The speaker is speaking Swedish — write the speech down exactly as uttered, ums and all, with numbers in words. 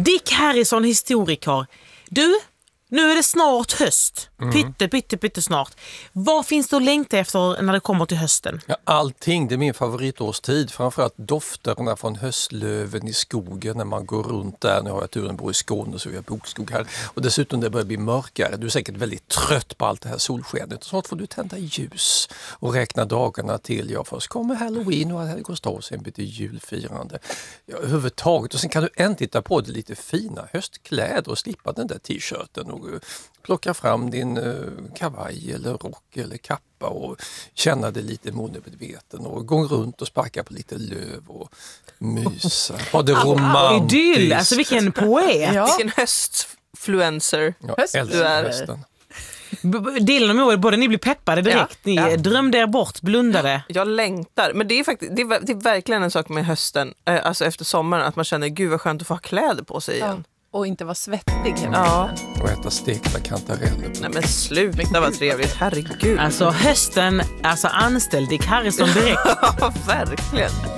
Dick Harrison, historiker. Du, nu är det snart höst. Mm. Pytte, pytte, pytte snart. Vad finns det att längta efter när det kommer till hösten? Ja, allting, det är min favoritårstid. Framförallt dofterna från höstlöven i skogen när man går runt där. Nu har jag turen bo i Skåne så vi har bokskog här. Och dessutom det börjar bli mörkare. Du är säkert väldigt trött på allt det här solskenet. Snart får du tända ljus och räkna dagarna till. Ja, först kommer Halloween och helgonsdag, sen blir det julfirande. Ja, överhuvudtaget. Och sen kan du äntligen ta på dig lite fina höstkläder och slippa den där t-shirten. Och plocka fram din uh, kavaj eller rock eller kappa och känna dig lite målmedveten och gå runt och sparka på lite löv och mysa. Ha det romantiskt. Idyll, alltså vilken poet. Ja. Vilken höstfluencer ja, Höst, du är. Hösten. Delen av både ni blir peppade direkt, ja, ni ja. drömde er bort, blundade. Jag längtar, men det är faktiskt det är, det är verkligen en sak med hösten, alltså efter sommaren, att man känner gud vad skönt att få ha kläder på sig igen. Ja. Och inte vara svettig. Ja. Och äta stekta kantareller. Nej men sluta vad trevligt, herregud. Alltså hösten, alltså anställd Dick Harrison direkt. Ja, verkligen.